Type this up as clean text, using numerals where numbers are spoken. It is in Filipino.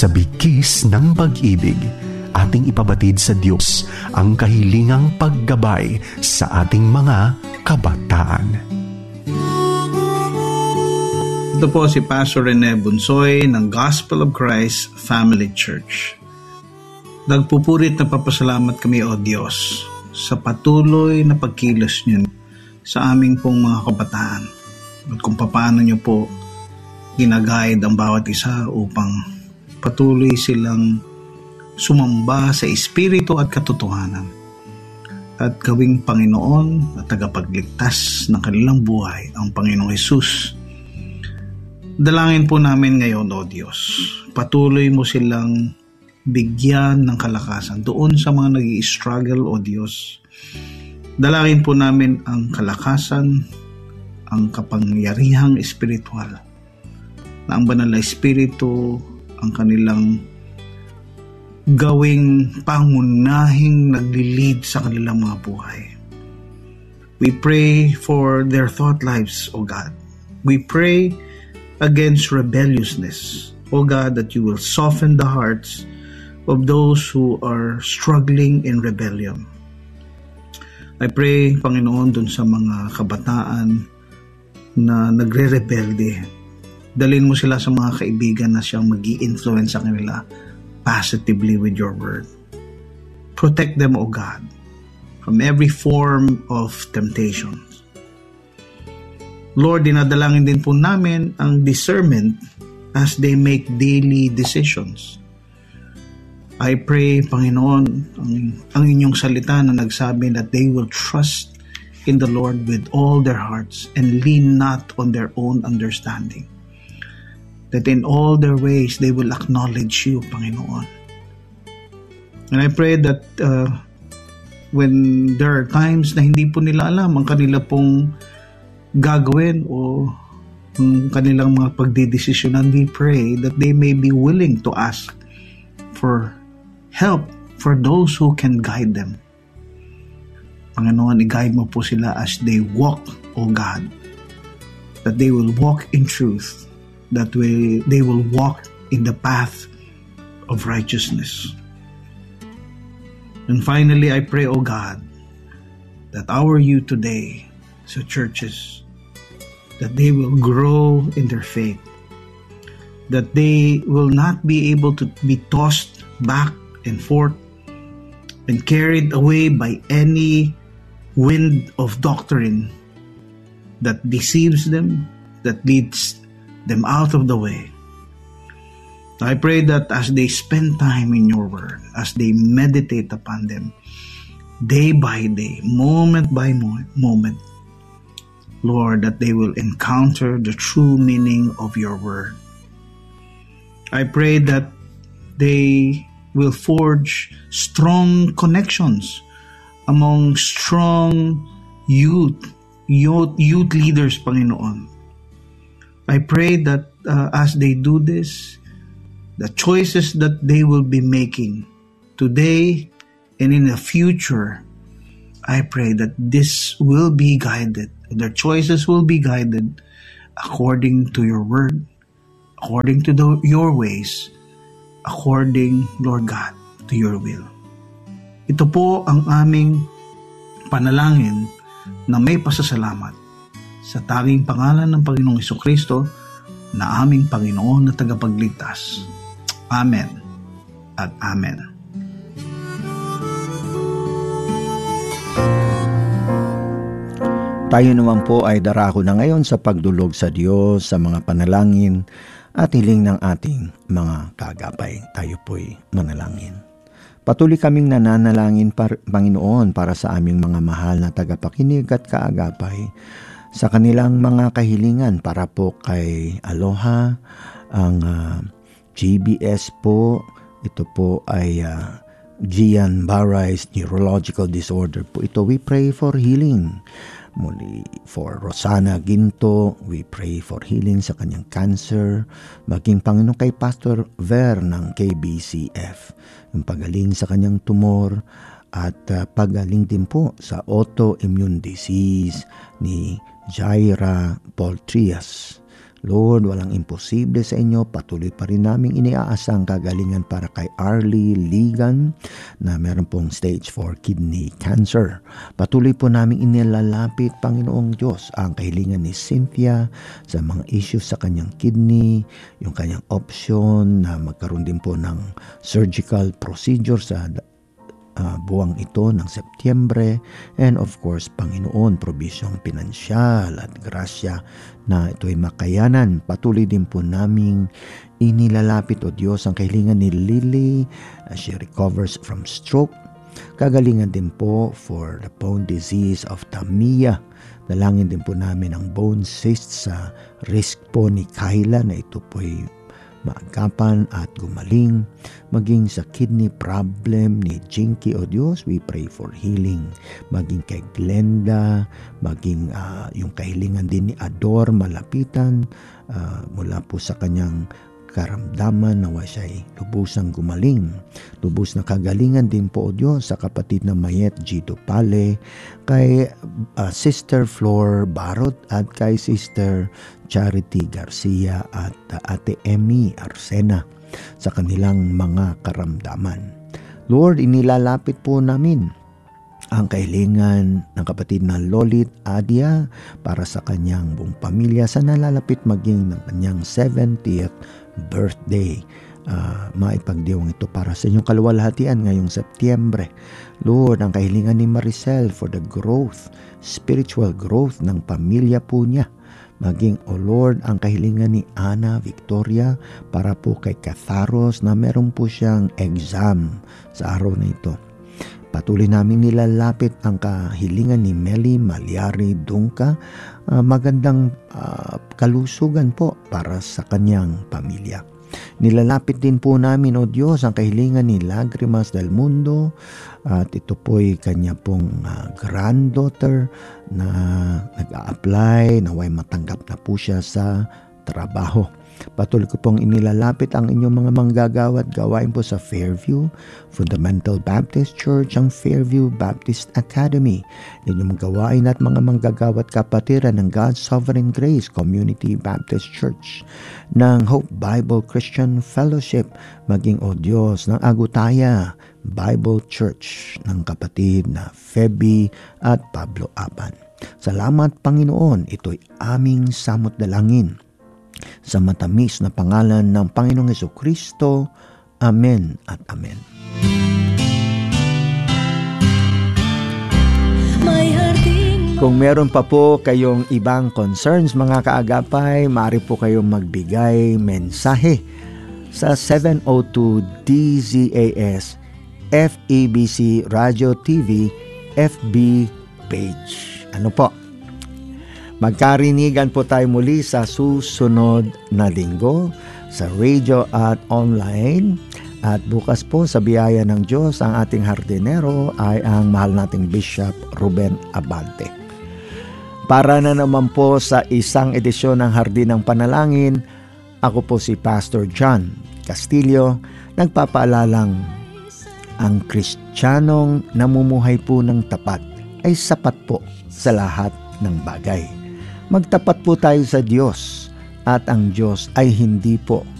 Sa bigkis ng pag-ibig, ating ipabatid sa Diyos ang kahilingang paggabay sa ating mga kabataan. Ito po si Pastor Rene Bunsoy ng Gospel of Christ Family Church. Nagpupurit na papasalamat kami o Diyos sa patuloy na pagkilos niyo sa aming pong mga kabataan at kung paano niyo po ginaguide ang bawat isa upang patuloy silang sumamba sa espiritu at katotohanan at gawing Panginoon at tagapagligtas ng kanilang buhay ang Panginoong Hesus. Dalangin po namin ngayon, O Diyos, patuloy mo silang bigyan ng kalakasan doon sa mga nag-i-struggle, O Diyos. Dalangin po namin ang kalakasan, ang kapangyarihang espiritual, na ang banal na espiritu ang kanilang gawing pangunahing naglilid sa kanilang mga buhay. We pray for their thought lives, O God. We pray against rebelliousness, O God, that you will soften the hearts of those who are struggling in rebellion. I pray, Panginoon, dun sa mga kabataan na nagre-rebelde. Dalhin mo sila sa mga kaibigan na siyang mag-i-influence sa kanila positively with your word. Protect them, O God, from every form of temptation. Lord, dinadalangin din po namin ang discernment as they make daily decisions. I pray, Panginoon, ang inyong salita na nagsabi that they will trust in the Lord with all their hearts and lean not on their own understanding. That in all their ways, they will acknowledge you, Panginoon. And I pray that when there are times na hindi po nila alam ang kanila pong gagawin o ang kanilang mga pagdidesisyonan, we pray that they may be willing to ask for help for those who can guide them. Panginoon, i-guide mo po sila as they walk, O God, that they will walk in truth, that they will walk in the path of righteousness. And finally, I pray, O God, that our youth today, sa churches, that they will grow in their faith, that they will not be able to be tossed back and forth and carried away by any wind of doctrine that deceives them, that leads them out of the way. I pray that as they spend time in your word, as they meditate upon them, day by day, moment by moment, Lord, that they will encounter the true meaning of your word. I pray that they will forge strong connections among strong youth leaders, Panginoon. I pray that as they do this, the choices that they will be making today and in the future, I pray that this will be guided, their choices will be guided according to your word, according to your ways, according, Lord God, to your will. Ito po ang aming panalangin na may pasasalamat sa tanging pangalan ng Panginoong Hesukristo na aming Panginoon na tagapagligtas. Amen at Amen. Tayo naman po ay darako na ngayon sa pagdulog sa Diyos, sa mga panalangin at hiling ng ating mga kagapay. Tayo po'y manalangin. Patuloy kaming nananalangin, Panginoon, para sa aming mga mahal na tagapakinig at kaagapay, sa kanilang mga kahilingan para po kay Aloha, ang GBS po, ito po ay Guillain-Barré's neurological disorder po. Ito, we pray for healing. Muli, for Rosana Ginto, we pray for healing sa kanyang cancer. Maging Panginoon kay Pastor Ver ng KBCF, yung pagaling sa kanyang tumor at pagaling din po sa autoimmune disease ni Jaira Poltrias. Lord, walang imposible sa inyo. Patuloy pa rin naming iniaasang kagalingan para kay Arlie Ligan na meron pong stage 4 kidney cancer. Patuloy po naming inilalapit, Panginoong Diyos, ang kahilingan ni Cynthia sa mga issues sa kanyang kidney, yung kanyang option na magkaroon din po ng surgical procedure sa buwang ito ng Setyembre, and of course, Panginoon, probisyong pinansyal at grasya na ito'y makayanan. Patuloy din po naming inilalapit, O Diyos, ang kahilingan ni Lily as she recovers from stroke. Kagalingan din po for the bone disease of Tamia. Dalangin din po namin ang bone cyst sa wrist po ni Kyla na ito po'y maagapan at gumaling. Maging sa kidney problem ni Jinky, O Diyos, we pray for healing. Maging kay Glenda, maging yung kahilingan din ni Ador malapitan mula po sa kanyang karamdaman nawa siya'y lubusang gumaling. Lubos na kagalingan din po, O Diyos, sa kapatid na Mayet Gito Pale, kay Sister Flor Barot at kay Sister Charity Garcia at Ate Emmy Arsena sa kanilang mga karamdaman. Lord, inilalapit po namin ang kahilingan ng kapatid na Lolit Adia para sa kanyang buong pamilya sa nalalapit maging ng kanyang 70th birthday. Maipagdiwang ito para sa inyong kaluwalhatian ngayong Setyembre. Lord, ang kahilingan ni Maricel for the growth, spiritual growth ng pamilya po niya. Maging, O Lord, ang kahilingan ni Ana Victoria para po kay Catharos na meron po siyang exam sa araw na ito. Patuloy namin nilalapit ang kahilingan ni Meli Malyari Dungka. Magandang kalusugan po para sa kanyang pamilya. Nilalapit din po namin, O Diyos, ang kahilingan ni Lagrimas del Mundo at ito po'y kanya pong granddaughter na nag-a-apply, naway matanggap na po siya sa trabaho. Patuloy ko pong inilalapit ang inyong mga manggagawa at gawain po sa Fairview Fundamental Baptist Church, ang Fairview Baptist Academy. Inyong mga gawain at mga manggagawa at kapatiran ng God's Sovereign Grace Community Baptist Church, ng Hope Bible Christian Fellowship, maging, O Diyos, ng Agutaya Bible Church ng kapatid na Feby at Pablo Apan. Salamat, Panginoon, ito'y aming samot dalangin sa matamis na pangalan ng Panginoong Jesucristo. Amen at amen. Kung meron pa po kayong ibang concerns, mga kaagapay, maaari po kayong magbigay mensahe sa 702 DZAS FEBC Radio TV FB page. Ano po? Magkarinigan po tayo muli sa susunod na linggo sa radio at online. At bukas po sa biyaya ng Diyos, ang ating hardinero ay ang mahal nating Bishop Ruben Abante. Para na naman po sa isang edisyon ng Hardin ng Panalangin, ako po si Pastor John Castillo, nagpapaalalang ang Kristiyanong namumuhay po ng tapat ay sapat po sa lahat ng bagay. Magtapat po tayo sa Diyos at ang Diyos ay hindi po